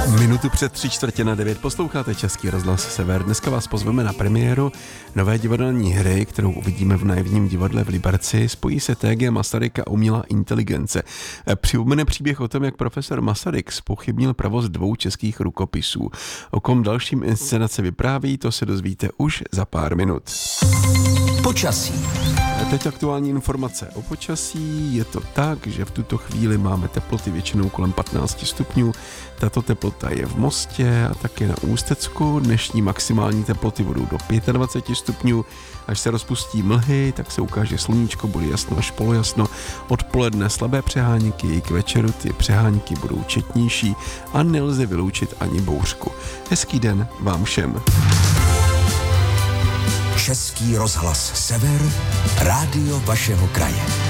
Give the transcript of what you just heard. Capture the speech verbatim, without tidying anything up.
Minutu před tři čtvrtě na devět posloucháte Český rozhlas Sever. Dneska vás pozveme na premiéru nové divadelní hry, kterou uvidíme v Naivním divadle v Liberci. Spojí se T G Masaryk a umělá inteligence. Připomene příběh o tom, jak profesor Masaryk zpochybnil pravost dvou českých rukopisů. O kom dalším inscenace vypráví, to se dozvíte už za pár minut. Počasí. Teď aktuální informace o počasí. Je to tak, že v tuto chvíli máme teploty většinou kolem patnáct stupňů. Tato teplota je v Mostě a také na Ústecku. Dnešní maximální teploty budou do dvacet pět stupňů. Až se rozpustí mlhy, tak se ukáže sluníčko, bude jasno až polojasno. Odpoledne slabé přehánky, k večeru ty přehánky budou četnější a nelze vyloučit ani bouřku. Hezký den vám všem. Český rozhlas Sever, rádio vašeho kraje.